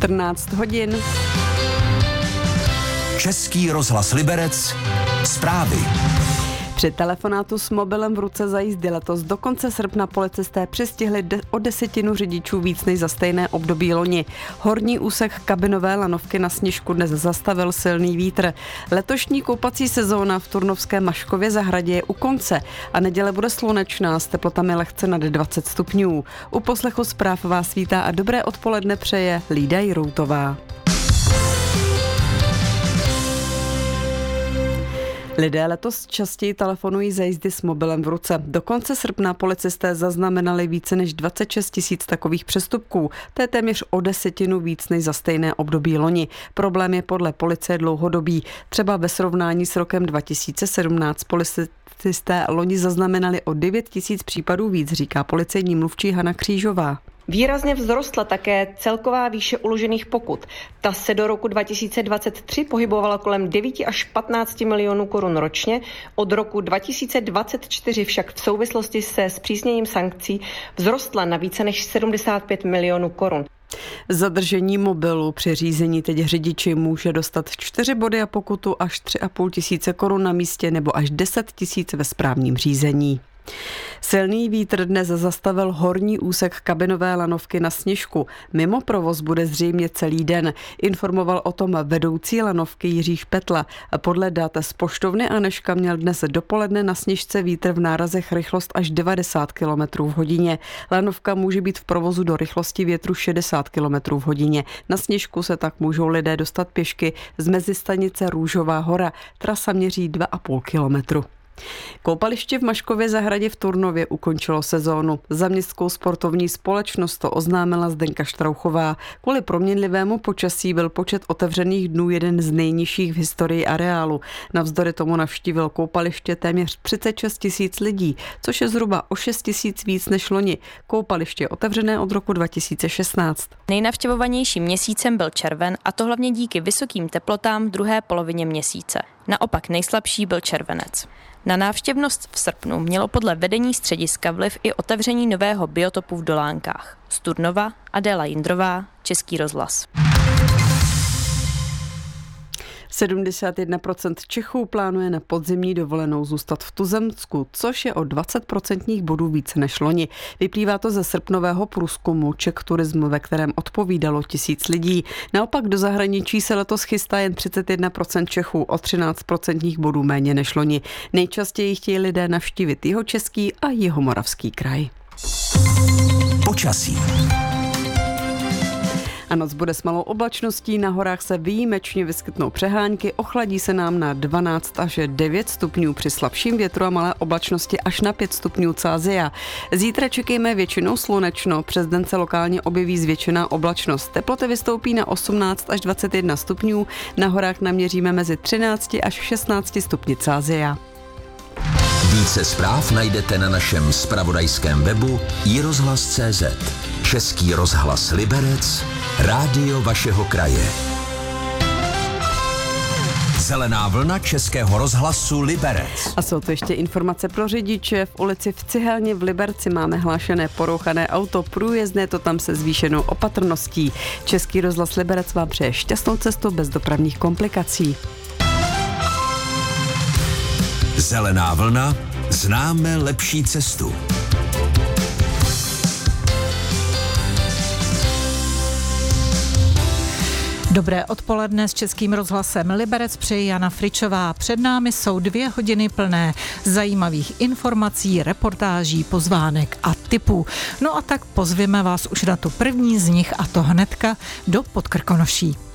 14 hodin. Český rozhlas Liberec. Zprávy. Při telefonátu s mobilem v ruce za jízdy letos do konce srpna policisté přistihli o 10 řidičů víc než za stejné období loni. Horní úsek kabinové lanovky na Sněžku dnes zastavil silný vítr. Letošní koupací sezóna v Turnovské Maškově zahradě je u konce a neděle bude slunečná s teplotami lehce nad 20 stupňů. U poslechu zpráv vás vítá a dobré odpoledne přeje Lída Jiroutová. Lidé letos častěji telefonují za jízdy s mobilem v ruce. Do konce srpna policisté zaznamenali více než 26 000 takových přestupků. To je téměř o 10 víc než za stejné období loni. Problém je podle policie dlouhodobý. Třeba ve srovnání s rokem 2017 policisté loni zaznamenali o 9 000 případů víc, říká policejní mluvčí Hana Křížová. Výrazně vzrostla také celková výše uložených pokut. Ta se do roku 2023 pohybovala kolem 9 až 15 milionů korun ročně. Od roku 2024 však v souvislosti se zpřísněním sankcí vzrostla na více než 75 milionů korun. Zadržení mobilu při řízení teď řidiči může dostat 4 body a pokutu až 3,5 tisíce korun na místě nebo až 10 000 ve správním řízení. Silný vítr dnes zastavil horní úsek kabinové lanovky na Sněžku. Mimo provoz bude zřejmě celý den. Informoval o tom vedoucí lanovky Jiří Špetla. Podle dat z poštovny Aneška měl dnes dopoledne na Sněžce vítr v nárazech rychlost až 90 km v hodině. Lanovka může být v provozu do rychlosti větru 60 km v hodině. Na Sněžku se tak můžou lidé dostat pěšky z mezistanice Růžová hora. Trasa měří 2,5 kilometru. Koupaliště v Maškově zahradě v Turnově ukončilo sezónu. Za městskou sportovní společnost to oznámila Zdenka Štrouchová. Kvůli proměnlivému počasí byl počet otevřených dnů jeden z nejnižších v historii areálu. Navzdory tomu navštívil koupaliště téměř 36 000 lidí, což je zhruba o 6 000 víc než loni. Koupaliště je otevřené od roku 2016. Nejnavštěvovanějším měsícem byl červen, a to hlavně díky vysokým teplotám v druhé polovině měsíce. Naopak nejslabší byl červenec. Na návštěvnost v srpnu mělo podle vedení střediska vliv i otevření nového biotopu v Dolánkách. Z Turnova Adéla Jindrová, Český rozhlas. 71% Čechů plánuje na podzimní dovolenou zůstat v tuzemsku, což je o 20% bodů více než loni. Vyplývá to ze srpnového průzkumu Czech Tourism, ve kterém odpovídalo 1000 lidí. Naopak do zahraničí se letos chystá jen 31% Čechů, o 13% bodů méně než loni. Nejčastěji chtějí lidé navštívit Jihočeský a Jihomoravský kraj. Počasí. A noc bude s malou oblačností, na horách se výjimečně vyskytnou přehánky, ochladí se nám na 12 až 9 stupňů při slabším větru a malé oblačnosti až na 5 stupňů Celsia. Zítra čekejme většinou slunečno, přes den se lokálně objeví zvětšená oblačnost. Teploty vystoupí na 18 až 21 stupňů, na horách naměříme mezi 13 až 16 stupni Celsia. Více zpráv najdete na našem zpravodajském webu iRozhlas.cz. Český rozhlas Liberec, rádio vašeho kraje. Zelená vlna Českého rozhlasu Liberec. A jsou to ještě informace pro řidiče. V ulici v Cihelně v Liberci máme hlášené porouchané auto, průjezdné to tam se zvýšenou opatrností. Český rozhlas Liberec vám přeje šťastnou cestu bez dopravních komplikací. Zelená vlna, známe lepší cestu. Dobré odpoledne s Českým rozhlasem Liberec přeje Jana Fričová. Před námi jsou 2 hodiny plné zajímavých informací, reportáží, pozvánek a tipů. No a tak pozvěme vás už na tu první z nich, a to hnedka do Podkrkonoší.